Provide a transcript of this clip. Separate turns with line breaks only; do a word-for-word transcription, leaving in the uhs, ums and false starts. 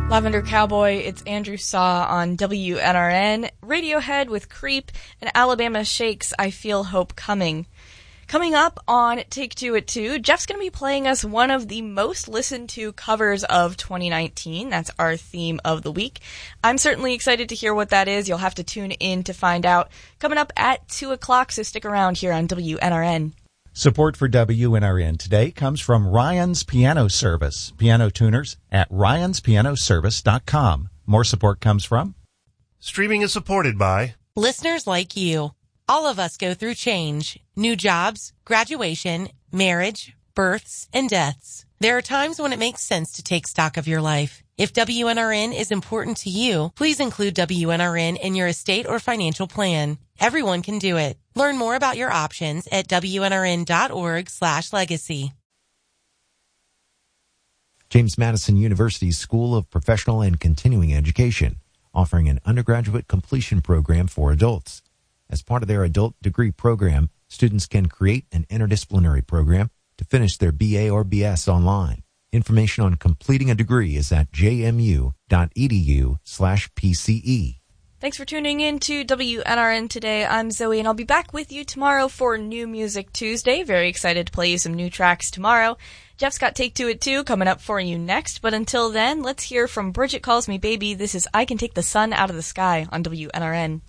Lavender Cowboy, it's Andrew Saw on W N R N, Radiohead with Creep, and Alabama Shakes, I Feel Hope Coming. Coming up on Take Two at two, Jeff's going to be playing us one of the most listened to covers of twenty nineteen. That's our theme of the week. I'm certainly excited to hear what that is. You'll have to tune in to find out. Coming up at two o'clock, so stick around here on W N R N.
Support for W N R N today comes from Ryan's Piano Service. Piano tuners at ryans piano service dot com. More support comes from...
Streaming is supported by...
listeners like you. All of us go through change. New jobs, graduation, marriage, births, and deaths. There are times when it makes sense to take stock of your life. If W N R N is important to you, please include W N R N in your estate or financial plan. Everyone can do it. Learn more about your options at W N R N dot org slash legacy.
James Madison University's School of Professional and Continuing Education, offering an undergraduate completion program for adults. As part of their adult degree program, students can create an interdisciplinary program to finish their B A or B S online. Information on completing a degree is at j m u dot e d u slash p c e.
Thanks for tuning in to W N R N today. I'm Zoe, and I'll be back with you tomorrow for New Music Tuesday. Very excited to play you some new tracks tomorrow. Jeff's got Take Two at two coming up for you next, but until then, let's hear from Bridget Calls Me Baby. This is I Can Take the Sun Out of the Sky on W N R N.